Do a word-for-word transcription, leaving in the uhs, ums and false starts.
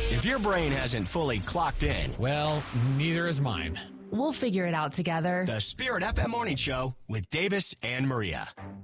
If your brain hasn't fully clocked in, Well, neither is mine. We'll figure it out together. the Spirit F M Morning Show with Davis and Maria.